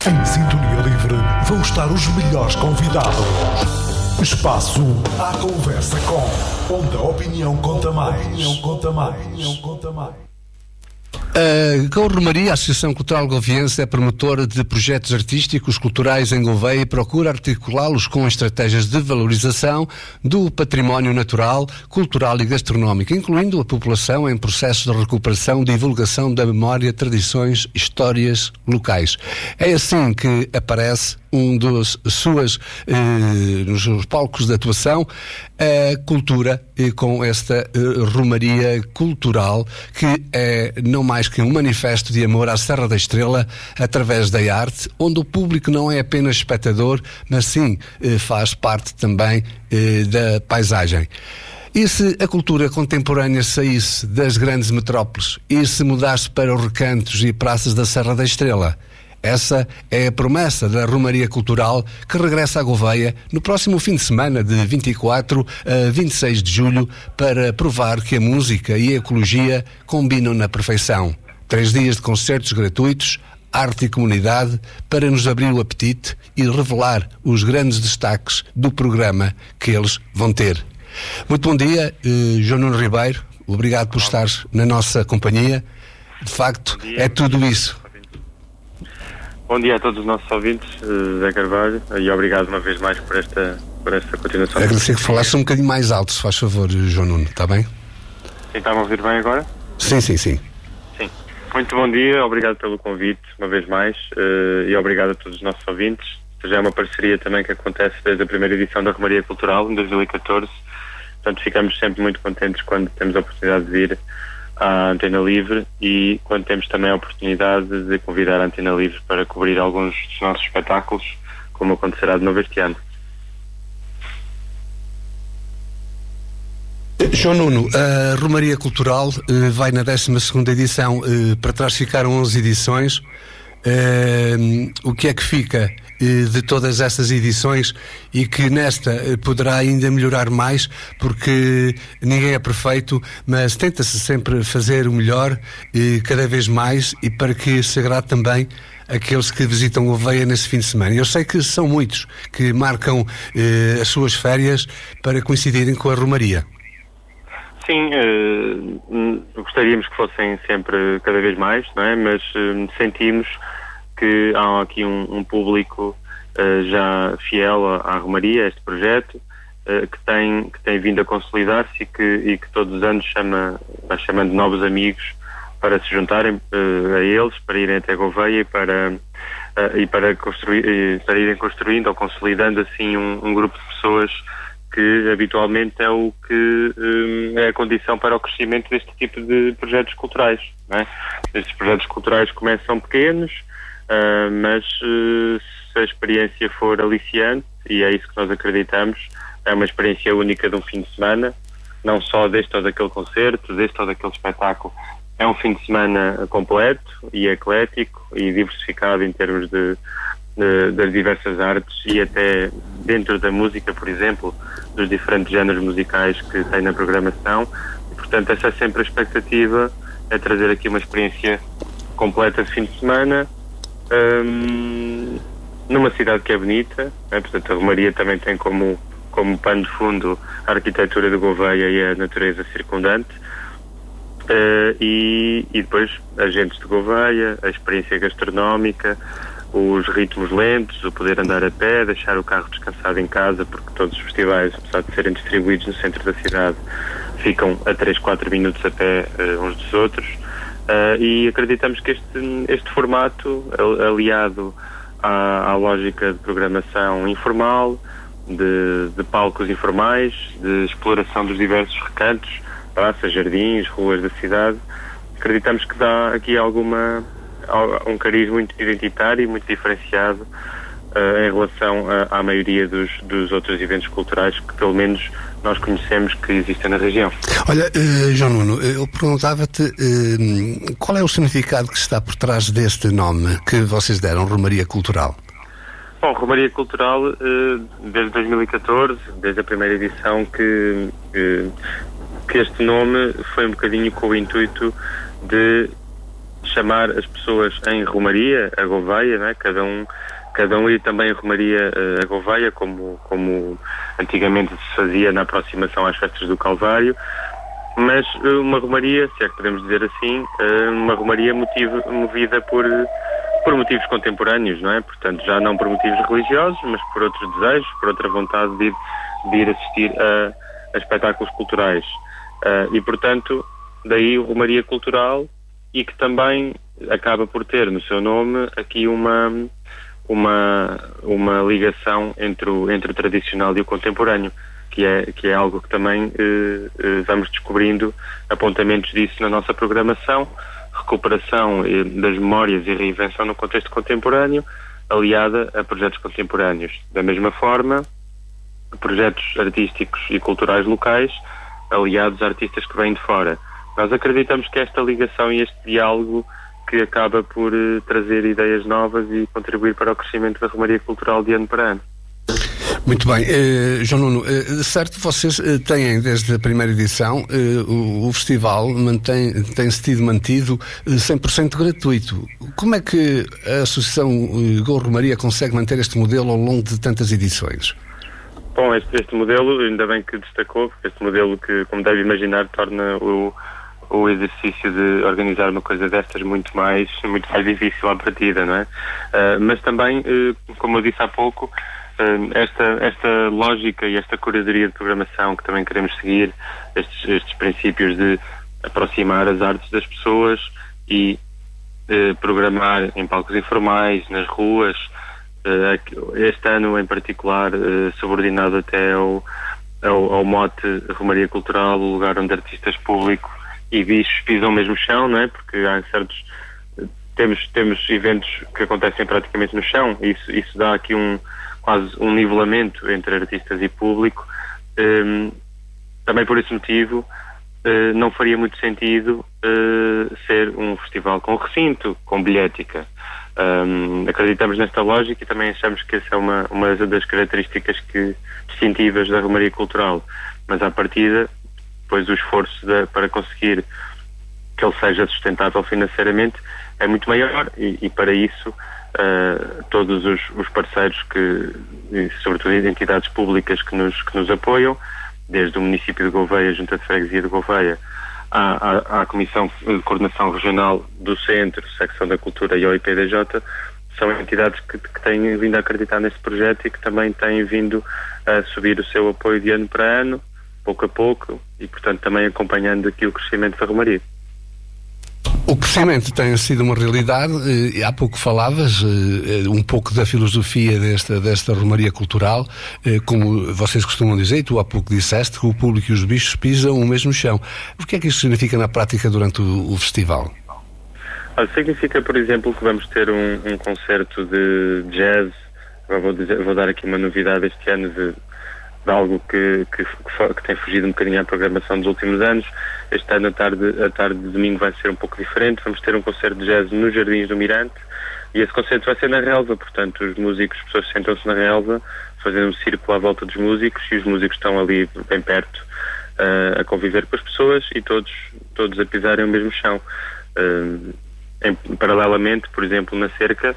Em Sintonia Livre vão estar os melhores convidados. Espaço à conversa onde a opinião conta mais. A Romaria, a Associação Cultural Goviense, é promotora de projetos artísticos culturais em Gouveia e procura articulá-los com estratégias de valorização do património natural, cultural e gastronómico, incluindo a população em processo de recuperação e divulgação da memória, tradições, histórias locais. É assim que aparece nos seus palcos de atuação a cultura, com esta Romaria Cultural, que é não mais que um manifesto de amor à Serra da Estrela através da arte, onde o público não é apenas espectador, mas sim faz parte também da paisagem. E se a cultura contemporânea saísse das grandes metrópoles e se mudasse para os recantos e praças da Serra da Estrela? Essa é a promessa da Romaria Cultural, que regressa a Gouveia no próximo fim de semana de 24 a 26 de julho para provar que a música e a ecologia combinam na perfeição. 3 dias de concertos gratuitos, arte e comunidade, para nos abrir o apetite e revelar os grandes destaques do programa que eles vão ter. Muito bom dia, João Nuno Ribeiro. Obrigado por estar na nossa companhia. De facto, é tudo isso. Bom dia a todos os nossos ouvintes, Zé Carvalho, e obrigado uma vez mais por esta continuação. Agradecer que falasse um bocadinho mais alto, se faz favor, João Nuno, está bem? Sim, está a ouvir bem agora? Sim. Sim. Muito bom dia, obrigado pelo convite, uma vez mais, e obrigado a todos os nossos ouvintes. Já é uma parceria também que acontece desde a primeira edição da Romaria Cultural, em 2014, portanto ficamos sempre muito contentes quando temos a oportunidade de vir à Antena Livre e quando temos também a oportunidade de convidar a Antena Livre para cobrir alguns dos nossos espetáculos, como acontecerá de novo este ano. João Nuno, a Romaria Cultural vai na 12ª edição, para trás ficaram 11 edições. O que é que fica de todas essas edições e que nesta poderá ainda melhorar mais, porque ninguém é perfeito, mas tenta-se sempre fazer o melhor cada vez mais, e para que se agrade também aqueles que visitam Gouveia nesse fim de semana. Eu sei que são muitos que marcam as suas férias para coincidirem com a Romaria. Sim, gostaríamos que fossem sempre cada vez mais, não é? Mas sentimos que há aqui um público já fiel à Romaria, a este projeto, que tem vindo a consolidar-se e que todos os anos vai chamando novos amigos para se juntarem a eles, para irem até Gouveia e para irem construindo ou consolidando assim um grupo de pessoas que habitualmente é o que é a condição para o crescimento deste tipo de projetos culturais, não é? Estes projetos culturais começam pequenos, mas se a experiência for aliciante, e é isso que nós acreditamos, é uma experiência única de um fim de semana, não só deste ou daquele concerto, deste ou daquele espetáculo. É um fim de semana completo e eclético e diversificado em termos das diversas artes, e até dentro da música, por exemplo, dos diferentes géneros musicais que tem na programação. E, portanto, essa é sempre a expectativa, é trazer aqui uma experiência completa de fim de semana, numa cidade que é bonita, né? Portanto, a Romaria também tem como pano de fundo a arquitetura de Gouveia e a natureza circundante, e depois agentes de Gouveia, a experiência gastronómica, os ritmos lentos, o poder andar a pé, deixar o carro descansado em casa, porque todos os festivais, apesar de serem distribuídos no centro da cidade, ficam a 3-4 minutos a pé uns dos outros. E acreditamos que este formato, aliado à lógica de programação informal, de palcos informais, de exploração dos diversos recantos, praças, jardins, ruas da cidade, acreditamos que dá aqui um cariz muito identitário e muito diferenciado em relação à maioria dos outros eventos culturais que pelo menos nós conhecemos que existem na região. Olha, João Nuno, eu perguntava-te qual é o significado que está por trás deste nome que vocês deram, Romaria Cultural? Bom, Romaria Cultural, desde 2014, desde a primeira edição, que este nome foi um bocadinho com o intuito de chamar as pessoas em Romaria, a Gouveia, não é? Cada um ir também a Romaria, a Gouveia, como antigamente se fazia na aproximação às festas do Calvário, mas uma Romaria, se é que podemos dizer assim, uma Romaria movida por motivos contemporâneos, não é? Portanto, já não por motivos religiosos, mas por outros desejos, por outra vontade de ir assistir a espetáculos culturais. E, portanto, daí o Romaria Cultural, e que também acaba por ter no seu nome aqui uma ligação entre o tradicional e o contemporâneo, que é algo que também vamos descobrindo apontamentos disso na nossa programação, recuperação das memórias e reinvenção no contexto contemporâneo, aliada a projetos contemporâneos. Da mesma forma, projetos artísticos e culturais locais, aliados a artistas que vêm de fora. Nós acreditamos que esta ligação e este diálogo que acaba por trazer ideias novas e contribuir para o crescimento da Romaria Cultural de ano para ano. Muito bem. João Nuno, certo, vocês têm desde a primeira edição, o festival tem-se tido mantido 100% gratuito. Como é que a Associação Go Romaria consegue manter este modelo ao longo de tantas edições? Bom, este modelo, ainda bem que destacou, porque este modelo que, como deve imaginar, torna o exercício de organizar uma coisa destas muito mais difícil à partida, não é? Mas também, como eu disse há pouco, esta lógica e esta curadoria de programação que também queremos seguir, estes princípios de aproximar as artes das pessoas e programar em palcos informais, nas ruas, este ano em particular subordinado até ao mote Romaria Cultural, o lugar onde artistas públicos e bichos pisam mesmo o chão, não é? Porque há certos... Temos eventos que acontecem praticamente no chão, e isso dá aqui quase um nivelamento entre artistas e público. Também por esse motivo não faria muito sentido ser um festival com recinto, com bilhética. Acreditamos nesta lógica e também achamos que essa é uma das características distintivas da Romaria Cultural, mas à partida, depois o esforço para conseguir que ele seja sustentável financeiramente é muito maior, e para isso todos os parceiros e sobretudo entidades públicas que nos apoiam, desde o município de Gouveia, a Junta de Freguesia de Gouveia, à Comissão de Coordenação Regional do Centro, Secção da Cultura e ao IPDJ, são entidades que têm vindo a acreditar neste projeto e que também têm vindo a subir o seu apoio de ano para ano, pouco a pouco, e portanto também acompanhando aqui o crescimento da Romaria. O crescimento tem sido uma realidade. Há pouco falavas um pouco da filosofia desta Romaria Cultural, como vocês costumam dizer, e tu há pouco disseste que o público e os bichos pisam o mesmo chão. O que é que isso significa na prática durante o festival? Significa, por exemplo, que vamos ter um concerto de jazz. Vou dar aqui uma novidade este ano de algo que tem fugido um bocadinho à programação dos últimos anos. Este ano, a tarde de domingo vai ser um pouco diferente. Vamos ter um concerto de jazz nos Jardins do Mirante, e esse concerto vai ser na relva. Portanto, os músicos, as pessoas sentam-se na relva, fazendo um círculo à volta dos músicos, e os músicos estão ali bem perto a conviver com as pessoas, e todos a pisarem o mesmo chão. Paralelamente, por exemplo, na Cerca,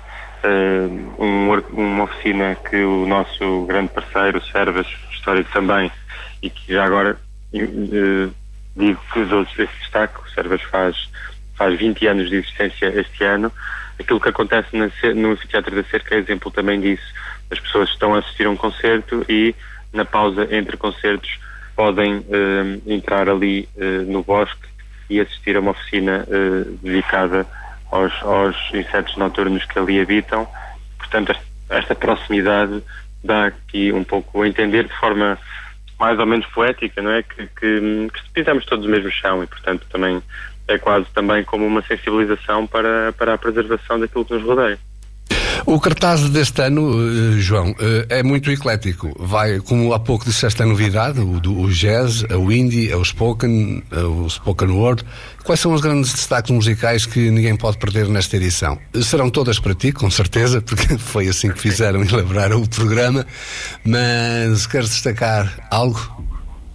uma oficina que o nosso grande parceiro, o Servas, histórico também, e que já agora digo que dou esse destaque. O Servas faz 20 anos de existência este ano. Aquilo que acontece no Anfiteatro da Cerca é exemplo também disso. As pessoas estão a assistir a um concerto e na pausa entre concertos podem entrar ali no bosque e assistir a uma oficina dedicada aos insetos noturnos que ali habitam. Portanto, esta proximidade dá aqui um pouco a entender de forma mais ou menos poética, não é? Que pisamos todos o mesmo chão, e portanto também é quase também como uma sensibilização para a preservação daquilo que nos rodeia. O cartaz deste ano, João, é muito eclético. Vai, como há pouco disseste, a novidade, o jazz, o indie, o spoken word. Quais são os grandes destaques musicais que ninguém pode perder nesta edição? Serão todas para ti, com certeza, porque foi assim que fizeram e elaboraram o programa, mas queres destacar algo?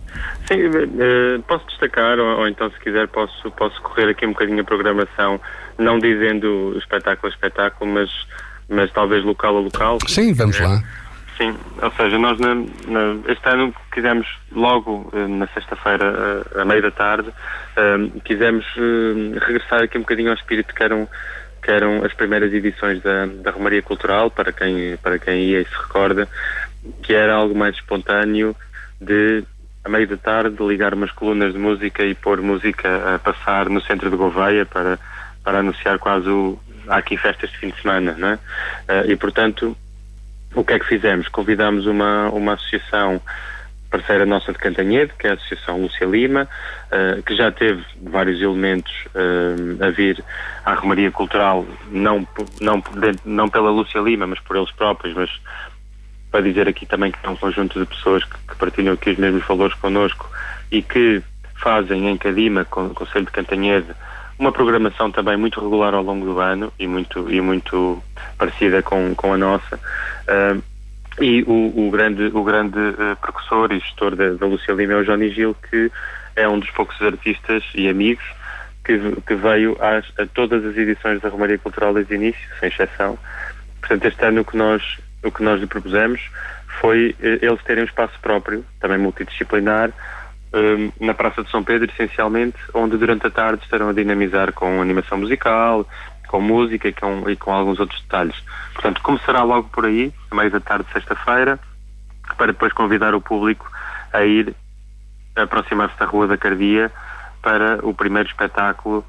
Sim, posso destacar, ou então, se quiser, posso correr aqui um bocadinho a programação não dizendo espetáculo a espetáculo, mas talvez local a local. Sim, vamos lá. Sim, ou seja, nós este ano quisemos logo na sexta-feira, à meia da tarde, quisemos regressar aqui um bocadinho ao espírito que eram as primeiras edições da Romaria Cultural, para quem ia e se recorda, que era algo mais espontâneo, de à meia da tarde ligar umas colunas de música e pôr música a passar no centro de Gouveia para anunciar quase há aqui festas de fim de semana, não é? E portanto, o que é que fizemos? Convidámos uma associação parceira nossa de Cantanhede, que é a Associação Lúcia Lima, que já teve vários elementos a vir à Romaria Cultural, não pela Lúcia Lima, mas por eles próprios, mas para dizer aqui também que é um conjunto de pessoas que partilham aqui os mesmos valores connosco e que fazem em Cadima, com o Conselho de Cantanhede, uma programação também muito regular ao longo do ano e muito parecida com a nossa. E o grande precursor e gestor da Lúcia Lima é o Johnny Gil, que é um dos poucos artistas e amigos que veio a todas as edições da Romaria Cultural desde o início, sem exceção. Portanto, este ano o que nós lhe propusemos foi eles terem um espaço próprio, também multidisciplinar, na Praça de São Pedro, essencialmente, onde durante a tarde estarão a dinamizar com animação musical, com música e com alguns outros detalhes. Portanto, começará logo por aí, à meia da tarde de sexta-feira, para depois convidar o público a ir aproximar-se da Rua da Cardia para o primeiro espetáculo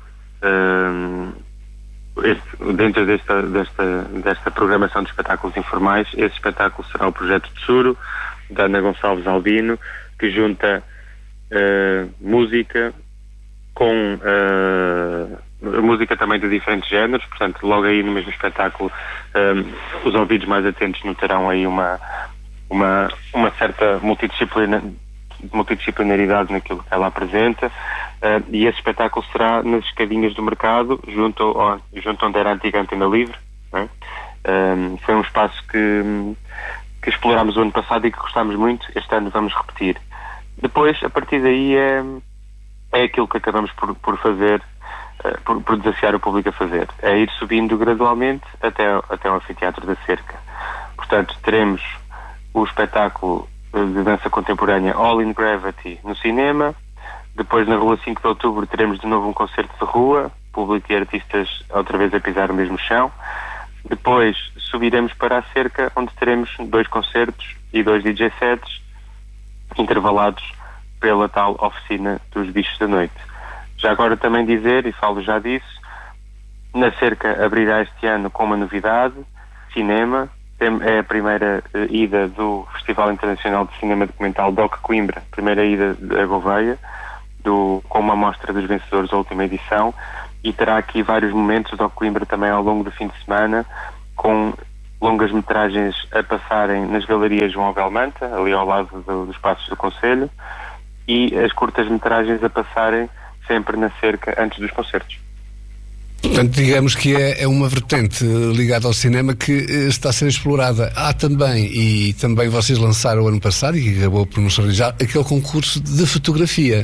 dentro desta programação de espetáculos informais. Esse espetáculo será o Projeto Tsuru, da Ana Gonçalves Albino, que junta música com música também de diferentes géneros. Portanto, logo aí no mesmo espetáculo, os ouvidos mais atentos notarão aí uma certa multidisciplinaridade naquilo que ela apresenta, e esse espetáculo será nas escadinhas do mercado, junto onde era a antiga Antena Livre, né? Foi um espaço que explorámos o ano passado e que gostámos muito. Este ano vamos repetir. Depois, a partir daí, é aquilo que acabamos por fazer, por desafiar o público a fazer. É ir subindo gradualmente até o Anfiteatro da Cerca. Portanto, teremos o espetáculo de dança contemporânea All in Gravity no cinema. Depois, na Rua 5 de Outubro, teremos de novo um concerto de rua, público e artistas outra vez a pisar o mesmo chão. Depois, subiremos para a Cerca, onde teremos 2 concertos e 2 DJ sets, intervalados pela tal oficina dos bichos da noite. Já agora também dizer, e falo já disso, na Cerca abrirá este ano com uma novidade, cinema. É a primeira ida do Festival Internacional de Cinema Documental DOC Coimbra, primeira ida a Gouveia, com uma amostra dos vencedores da última edição, e terá aqui vários momentos DOC Coimbra também ao longo do fim de semana, com longas metragens a passarem nas galerias João Belmanta, ali ao lado dos Passos do Conselho, e as curtas metragens a passarem sempre na Cerca antes dos concertos. Portanto, digamos que é uma vertente ligada ao cinema que está a ser explorada. Há também, e também vocês lançaram ano passado, e que acabou por nos realizar, aquele concurso de fotografia.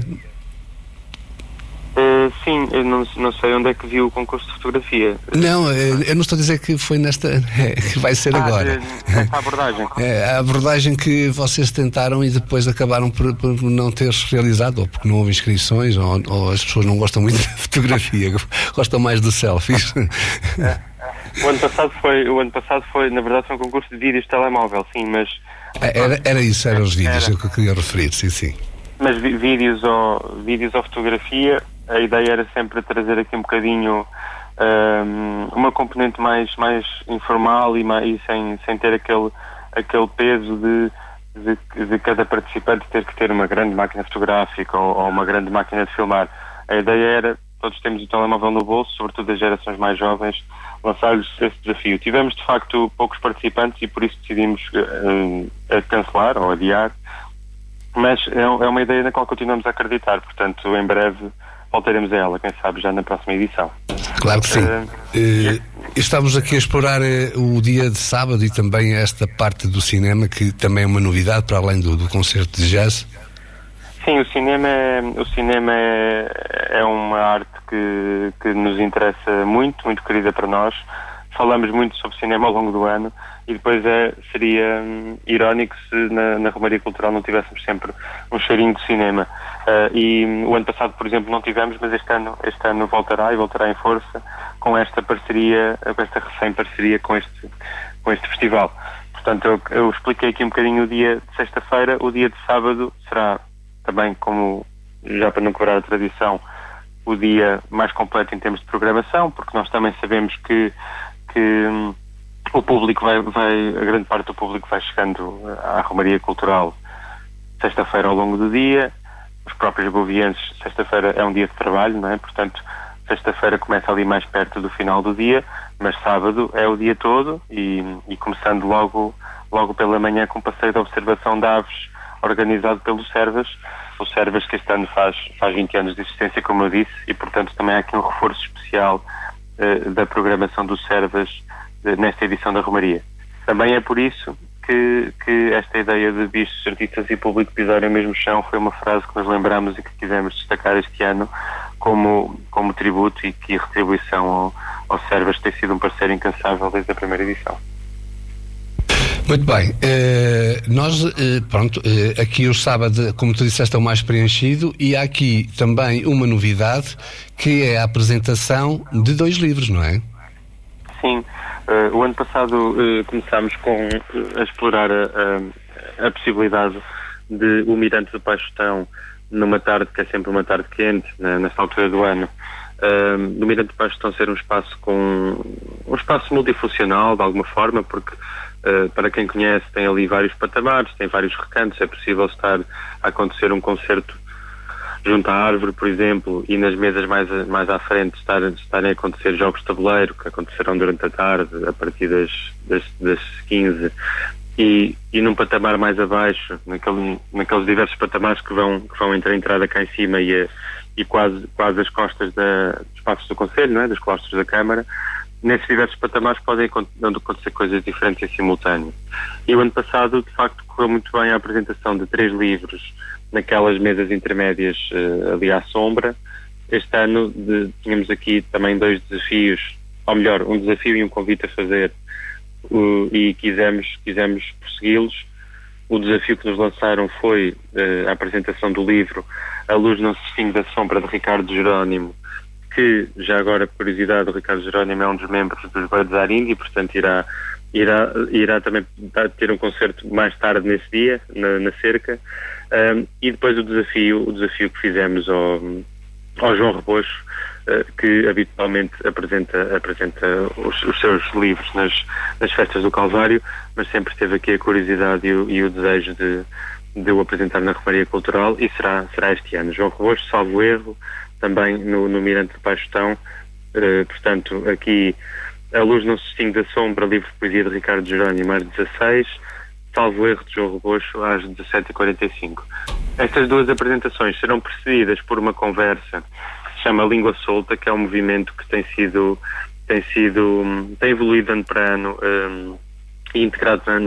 Sim, eu não sei onde é que viu o concurso de fotografia. Não, eu não estou a dizer que foi que vai ser agora. Esta abordagem. A abordagem que vocês tentaram e depois acabaram por não ter realizado, ou porque não houve inscrições, ou as pessoas não gostam muito de fotografia, gostam mais de selfies. O ano passado foi, na verdade, foi um concurso de vídeos de telemóvel, sim, mas... Eram os vídeos que eu queria referir, sim. Mas vídeos ou fotografia, a ideia era sempre trazer aqui um bocadinho uma componente mais informal e sem ter aquele peso de cada participante ter que ter uma grande máquina fotográfica ou uma grande máquina de filmar. A ideia era, todos temos o telemóvel no bolso, sobretudo as gerações mais jovens, lançar-lhes esse desafio. Tivemos, de facto, poucos participantes e por isso decidimos cancelar ou adiar. Mas é uma ideia na qual continuamos a acreditar, portanto, em breve voltaremos a ela, quem sabe já na próxima edição. Claro que sim. Estamos aqui a explorar o dia de sábado e também esta parte do cinema, que também é uma novidade, para além do concerto de jazz. Sim, o cinema é uma arte que nos interessa muito, muito querida para nós. Falamos muito sobre cinema ao longo do ano e depois seria irónico se na Romaria Cultural não tivéssemos sempre um cheirinho de cinema. E o ano passado, por exemplo, não tivemos, mas este ano voltará em força com esta parceria, com esta recém-parceria com este festival. Portanto, eu expliquei aqui um bocadinho o dia de sexta-feira. O dia de sábado será também, como já para não quebrar a tradição, o dia mais completo em termos de programação, porque nós também sabemos que o público a grande parte do público vai chegando à Romaria Cultural sexta-feira ao longo do dia. Os próprios bovienses, sexta-feira é um dia de trabalho, não é? Portanto, sexta-feira começa ali mais perto do final do dia, mas sábado é o dia todo e começando logo pela manhã com um passeio de observação de aves organizado pelo Servas. O Servas que este ano faz 20 anos de existência, como eu disse, e portanto também há aqui um reforço especial da programação do Servas nesta edição da Romaria. Também é por isso que esta ideia de bichos, artistas e público pisarem o mesmo chão foi uma frase que nos lembramos e que quisemos destacar este ano como tributo e que retribuição ao Servas, que tem sido um parceiro incansável desde a primeira edição. Muito bem, aqui o sábado, como tu disseste, é o mais preenchido e há aqui também uma novidade que é a apresentação de 2 livros, não é? Sim, o ano passado começámos a explorar a possibilidade de o Mirante do Paixotão, numa tarde que é sempre uma tarde quente, nesta altura do ano, do Mirante do Paixotão ser um espaço multifuncional de alguma forma, porque para quem conhece tem ali vários patamares, tem vários recantos, é possível estar a acontecer um concerto junto à árvore, por exemplo, e nas mesas mais à frente estarem a acontecer jogos de tabuleiro, que acontecerão durante a tarde, a partir das 15, e num patamar mais abaixo, naqueles diversos patamares que vão entre a entrada cá em cima e quase as costas dos espaços do Conselho, não é? Dos claustros da Câmara. Nesses diversos patamares podem acontecer coisas diferentes em simultâneo. E o ano passado, de facto, correu muito bem a apresentação de 3 livros naquelas mesas intermédias ali à sombra. Este ano tínhamos aqui também 2 desafios, ou melhor, um desafio e um convite a fazer, e quisemos persegui-los. O desafio que nos lançaram foi a apresentação do livro A Luz Não Se Extingue da Sombra, de Ricardo Jerónimo, que, já agora, por curiosidade, o Ricardo Jerónimo é um dos membros dos Verdes Arindi, e portanto irá também ter um concerto mais tarde nesse dia, na cerca. E depois o desafio que fizemos ao João Rebocho, que habitualmente apresenta os seus livros nas festas do Calvário, mas sempre teve aqui a curiosidade e o desejo de o apresentar na Romaria Cultural, e será este ano. João Rebocho, salvo erro, também no Mirante do Paixotão. Portanto, aqui A Luz Não Se Extingue da Sombra, livro de poesia de Ricardo Jerónimo, às 16, salvo erro, de João Rebocho, às 17h45. Estas 2 apresentações serão precedidas por uma conversa que se chama Língua Solta, que é um movimento que tem evoluído ano para ano e integrado